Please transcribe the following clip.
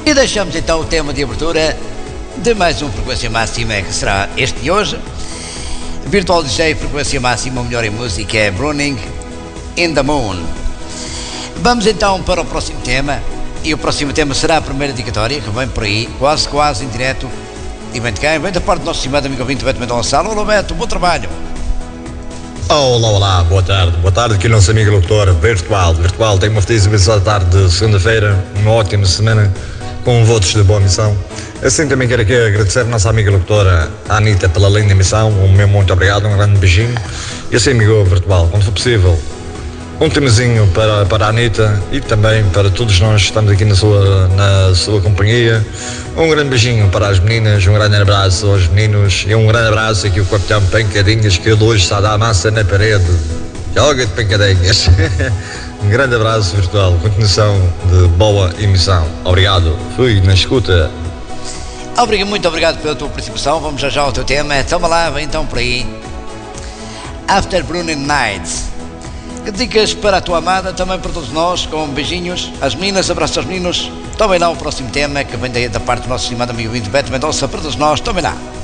E deixamos então o tema de abertura de mais um Frequência Máxima, que será este de hoje. Virtual DJ Frequência Máxima, o melhor em música é Burning in the Moon. Vamos então para o próximo tema. E o próximo tema será a primeira dedicatória, que vem por aí, quase em direto. E vem de quem? Vem da parte do nosso estimado amigo ouvinte Beto Mendonça. Alô Beto, bom trabalho. Olá, boa tarde aqui o nosso amigo locutor Virtual, tem uma feliz e abençoada tarde de segunda-feira, uma ótima semana, com votos de boa missão. Assim também quero aqui agradecer a nossa amiga locutora Anitta pela linda missão, um meu muito obrigado, um grande beijinho. E assim amigo Virtual, quando for possível, um temezinho para a Anitta e também para todos nós que estamos aqui na sua companhia. Um grande beijinho para as meninas, um grande abraço aos meninos e um grande abraço aqui ao Capitão Pancadinhas, que ele hoje está a dar massa na parede. Joga de pancadinhas. Um grande abraço Virtual, continuação de boa emissão. Obrigado, fui na escuta. Muito obrigado pela tua participação. Vamos já ao teu tema. Toma lá, vem então por aí. After Burning Nights. Dicas para a tua amada, também para todos nós, com beijinhos às meninas, abraços aos meninos. Tomem lá o próximo tema, que vem da parte do nosso estimado amigo Beto Mendonça, para todos nós. Tomem lá.